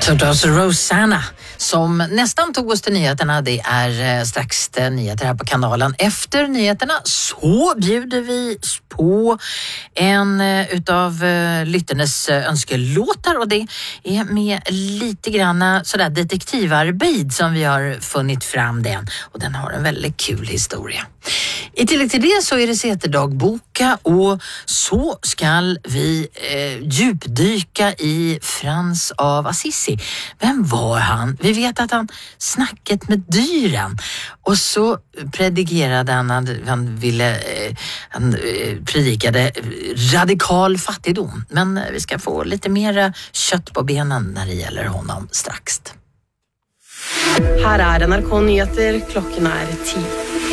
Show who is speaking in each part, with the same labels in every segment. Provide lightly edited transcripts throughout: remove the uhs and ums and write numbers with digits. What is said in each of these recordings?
Speaker 1: Förstås Rosanna som nästan tog oss till nyheterna. Det är strax nyheter här på kanalen. Efter nyheterna så bjuder vi på en utav lytternes önskelåtar, och det är med lite grann sådär detektivarbete som vi har funnit fram den, och den har en väldigt kul historia. I tillägg till det så är det seterdagboka, och så ska vi djupdyka i Frans av Assisi. Vem var han? Vi vet att han snacket med dyren, och så predikerade han predikade radikal fattigdom. Men vi ska få lite mer kött på benen när det gäller honom strax.
Speaker 2: Här är NRK Nyheter, klockan är 10.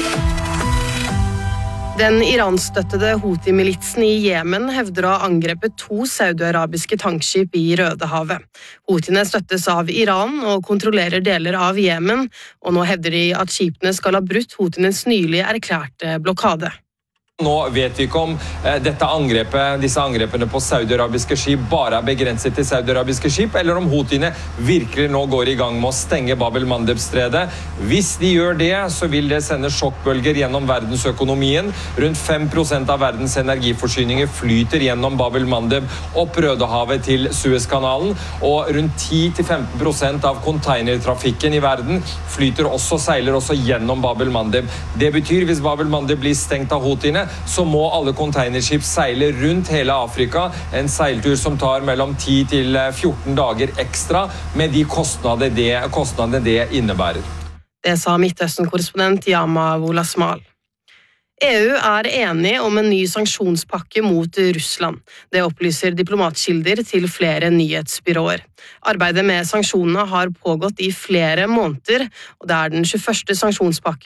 Speaker 2: Den iranstøttede Houthi-militsen i Jemen hevder å ha angrepet 2 saudiarabiske tankskip i Rødehavet. Houthiene støttes av Iran og kontrollerer deler av Jemen, og nå hevder de at skipene skal ha brutt Houthienes nylig erklærte blokade.
Speaker 3: Nå vet vi ikke om disse angrepene på saudiarabiske skip bare er begrenset til saudiarabiske skip, eller om Houthiene virkelig nå går i gang med å stenge Bab-el-Mandeb-stredet. Hvis de gjør det, så vil det sende sjokkbølger gjennom verdensøkonomien. Rundt 5% av verdens energiforsyninger flyter gjennom Bab-el-Mandeb opp Rødehavet til Suezkanalen, og rundt 10-15% av containertrafikken i verden seiler også gjennom Bab-el-Mandeb. Det betyr, hvis Bab-el-Mandeb blir stengt av Houthiene, så må alle containerskip seile rundt hele Afrika, en seiltur som tar mellom 10 til 14 dager ekstra, med de kostnader det innebærer.
Speaker 2: Det sa Midtøsten-korrespondent Yama Wolasmal. EU er enig om en ny sanksjonspakke mot Russland. Det opplyser diplomatkilder til flere nyhetsbyråer. Arbeidet med sanksjonene har pågått i flere måneder, og det er den 21. sanksjonspakken